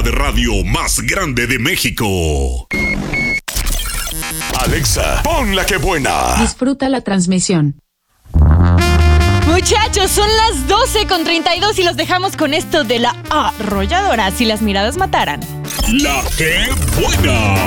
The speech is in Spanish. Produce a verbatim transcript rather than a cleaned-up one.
de radio más grande de México. Alexa, pon la que buena. Disfruta la transmisión. Muchachos, son las doce con treinta y dos y los dejamos con esto de la arrolladora. Si las miradas mataran. La que buena.